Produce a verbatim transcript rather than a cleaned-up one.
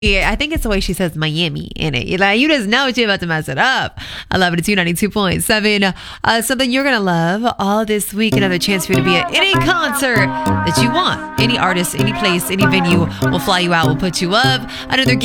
Yeah, I think it's the way she says Miami in it. You're like, you just know you're about to mess it up. I love it. It's U ninety-two point seven. Uh, something you're going to love all this week. Another chance for you to be at any concert that you want. Any artist, any place, any venue. We'll fly you out. We'll put you up. Another